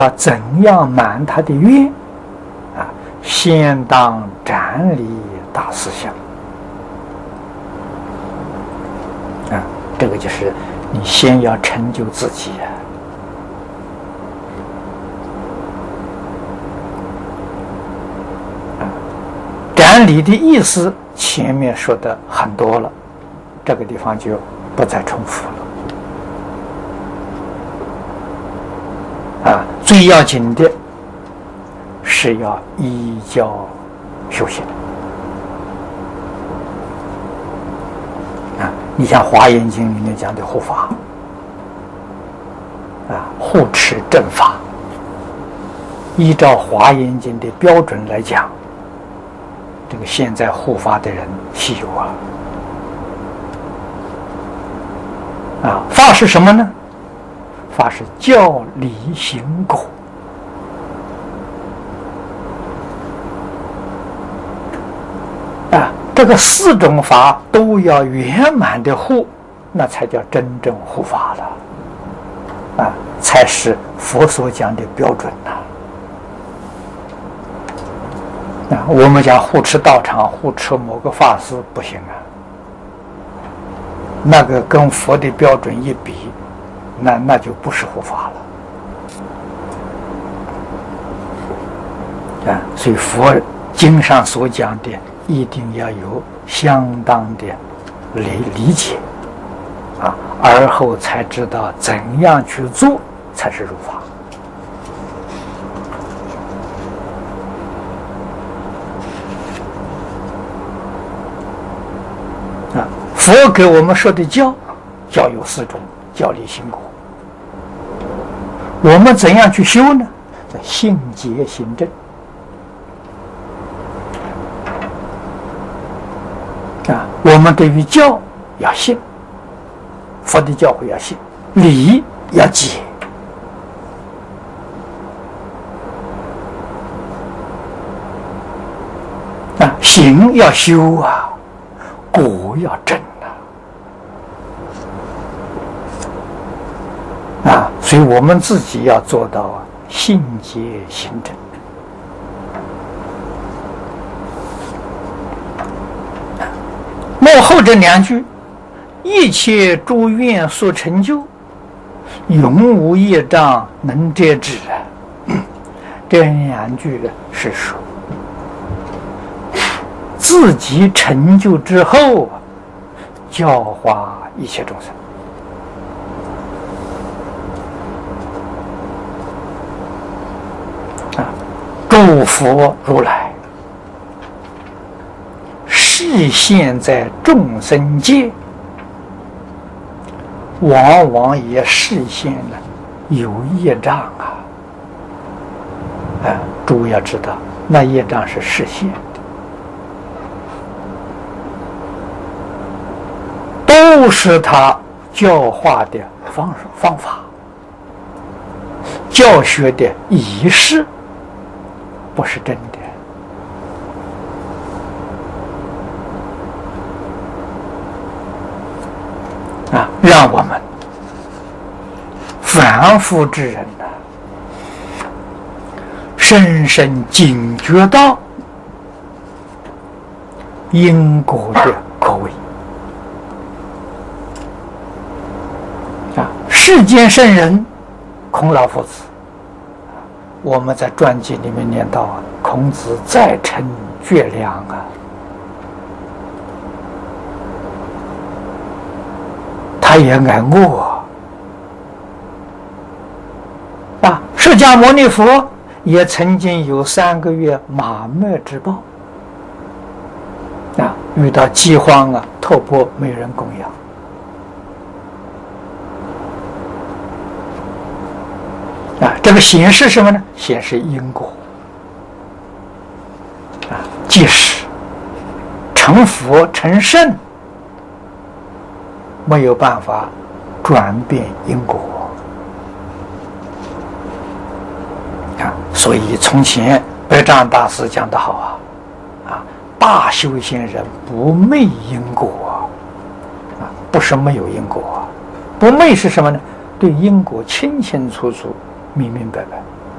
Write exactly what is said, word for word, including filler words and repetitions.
要怎样满他的愿啊？先当斩立大思想啊，这个就是你先要成就自己啊。啊，斩立的意思前面说的很多了，这个地方就不再重复了。啊，最要紧的是要依教修行。啊，你像《华严经》里面讲的护法，啊，护持正法，依照《华严经》的标准来讲，这个现在护法的人稀有啊。啊，法是什么呢？法是教理行果啊，这个四种法都要圆满的护，那才叫真正护法了啊，才是佛所讲的标准呐。啊，我们讲护持道场、护持某个法师不行啊，那个跟佛的标准一比，那那就不是护法了啊！所以佛经上所讲的，一定要有相当的理理解啊，而后才知道怎样去做才是入法啊！佛给我们说的教，教有四种：教理行果。我们怎样去修呢？叫信解行证啊！我们对于教要信，佛的教诲要信，理要解啊，行要修啊，果要证啊！啊，所以我们自己要做到啊，信解行证。幕后这两句，一切诸愿所成就，永无业障能遮止啊！这两句是说，自己成就之后，教化一切众生。诸佛如来示现在众生界，往往也示现了有业障啊！啊，诸位要知道，那业障是示现的，都是他教化的方方法，教学的仪式。不是真的啊！让我们凡夫之人呢、啊，深深警觉到因果的可畏啊！世间圣人，孔老夫子。我们在传记里面念到啊，孔子再称绝良啊，他也挨饿啊。释迦牟尼佛也曾经有三个月马麦之暴啊，遇到饥荒啊，透钵没人供养。啊，这个显示什么呢？显示因果啊，即使成佛成圣，没有办法转变因果啊。所以从前白丈大师讲得好啊，啊，大修行人不昧因果啊，不是没有因果，不昧是什么呢？对因果清清楚楚。明明白白